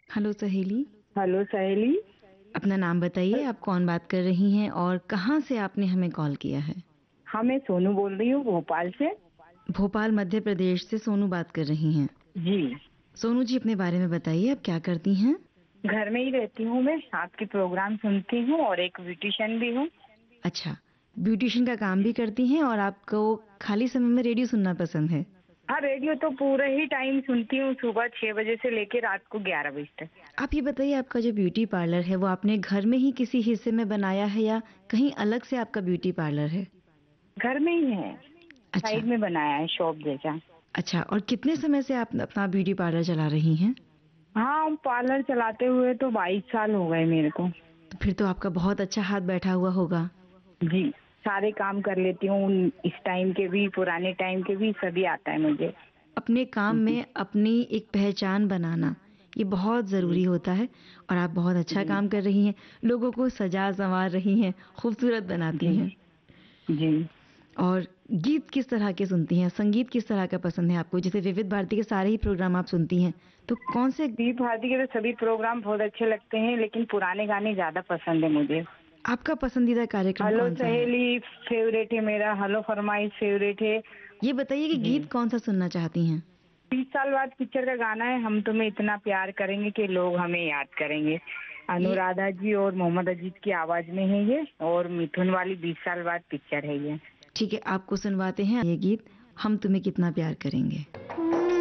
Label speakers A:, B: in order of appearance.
A: Hello सहेली।
B: Hello सहेली।
A: अपना नाम बताइए, आप कौन बात कर रही हैं और कहाँ से आपने हमें कॉल किया है?
B: हाँ, मैं सोनू बोल रही हूँ भोपाल से।
A: भोपाल मध्य प्रदेश से सोनू बात कर रही हैं।
B: जी।
A: सोनू जी, अपने बारे में बताइए, आप क्या करती हैं?
B: घर में ही रहती हूँ, मैं आपके प्रोग्राम सुनती हूँ और एक ब्यूटिशियन भी हूँ।
A: अच्छा, ब्यूटिशियन का काम भी करती हैं और आपको खाली समय में रेडियो सुनना पसंद है?
B: हाँ, रेडियो तो पूरे ही टाइम सुनती हूँ, सुबह 6 बजे से लेकर रात को 11 बजे तक।
A: आप ये बताइए, आपका जो ब्यूटी पार्लर है वो आपने घर में ही किसी हिस्से में बनाया है या कहीं अलग से आपका ब्यूटी पार्लर है?
B: घर में ही है,
A: अच्छा।
B: साइड में बनाया है शॉप जैसा।
A: अच्छा, और कितने समय से आप अपना ब्यूटी पार्लर चला रही हैं?
B: हाँ, पार्लर चलाते हुए तो 22 साल हो गए मेरे को।
A: तो फिर तो आपका बहुत अच्छा हाथ बैठा हुआ होगा।
B: जी, सारे काम कर लेती हूँ, इस टाइम के भी पुराने टाइम के भी सभी आता है मुझे।
A: अपने काम
B: जी।
A: में अपनी एक पहचान बनाना, ये बहुत ज़रूरी
B: जी।
A: होता है और आप बहुत अच्छा
B: जी।
A: काम कर रही हैं। लोगों को सजा-संवार रही हैं, खूबसूरत बनाती
B: जी।
A: हैं।
B: जी।
A: और गीत किस तरह के सुनती हैं? संगीत किस तरह का पसंद है आपको? जैसे विविध भारती के सारे ही प्रोग्राम आप सुनती हैं, तो कौन से
B: विविध भारती के तो सभी प्रोग्राम बहुत अच्छे लगते हैं, लेकिन पुराने गाने ज्यादा पसंद है मुझे।
A: आपका पसंदीदा कार्यक्रम
B: हेलो
A: कौन-सा है?
B: सहेली फेवरेट है मेरा, हेलो फरमाइश फेवरेट है।
A: ये बताइए कि
B: जी।
A: गीत कौन-सा सुनना चाहती हैं?
B: 30 साल बाद पिक्चर का गाना है, हम तुम्हें इतना प्यार करेंगे कि लोग हमें याद करेंगे।
A: ये
B: अनुराधा जी और मोहम्मद अजीज की आवाज में है ये, और मिथुन वाली 20 साल बाद पिक्चर है ये।
A: ठीक है, आपको सुनवाते हैं ये गीत, हम तुम्हें कितना प्यार करेंगे।